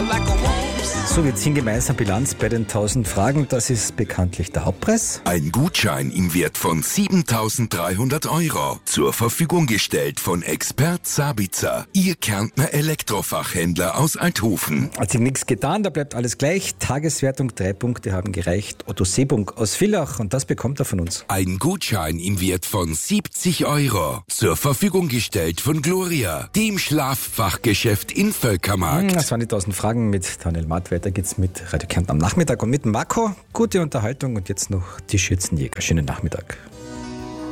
So, wir ziehen gemeinsam Bilanz bei den 1000 Fragen. Das ist bekanntlich der Hauptpreis. Ein Gutschein im Wert von 7.300 € zur Verfügung gestellt von Expert Sabitzer, Ihr Kärntner Elektrofachhändler aus Althofen. Hat sich nichts getan, da bleibt alles gleich. Tageswertung, 3 Punkte haben gereicht. Otto Seebung aus Villach, und das bekommt er von uns. Ein Gutschein im Wert von 70 € zur Verfügung gestellt von Gloria, dem Schlaffachgeschäft in Völkermarkt. Das waren die 1000 Fragen mit Daniel Matt. Weiter geht's mit Radio Kärnten am Nachmittag und mit Marco. Gute Unterhaltung und jetzt noch die Schützenjäger. Schönen Nachmittag.